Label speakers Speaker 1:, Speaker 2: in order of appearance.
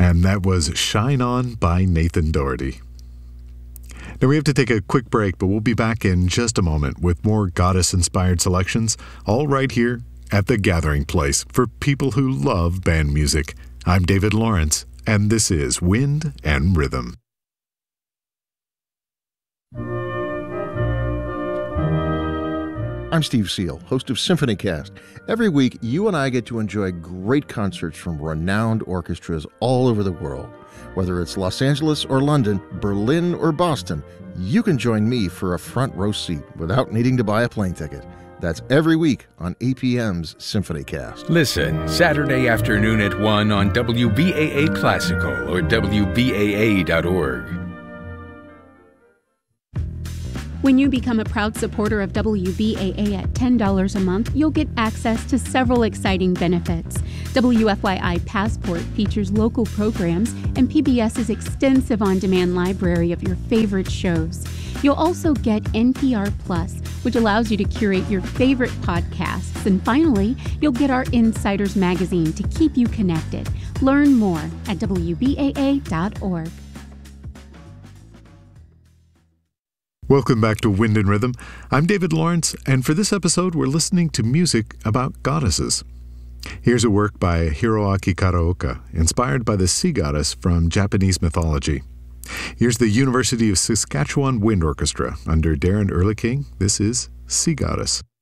Speaker 1: And that was Shine On by Nathan Doherty. Now we have to take a quick break, but we'll be back in just a moment with more goddess-inspired selections, all right here at The Gathering Place for people who love band music. I'm David Lawrence, and this is Wind and Rhythm.
Speaker 2: I'm Steve Seal, host of SymphonyCast. Every week, you and I get to enjoy great concerts from renowned orchestras all over the world. Whether it's Los Angeles or London, Berlin or Boston, you can join me for a front row seat without needing to buy a plane ticket. That's every week on APM's SymphonyCast.
Speaker 3: Listen Saturday afternoon at 1 on WBAA Classical or WBAA.org.
Speaker 4: When you become a proud supporter of WBAA at $10 a month, you'll get access to several exciting benefits. WFYI Passport features local programs and PBS's extensive on-demand library of your favorite shows. You'll also get NPR Plus, which allows you to curate your favorite podcasts. And finally, you'll get our Insiders magazine to keep you connected. Learn more at WBAA.org.
Speaker 1: Welcome back to Wind and Rhythm. I'm David Lawrence, and for this episode, we're listening to music about goddesses. Here's a work by Hiroaki Karaoka, inspired by the sea goddess from Japanese mythology. Here's the University of Saskatchewan Wind Orchestra under Darren Ehrliching. This is Sea Goddess.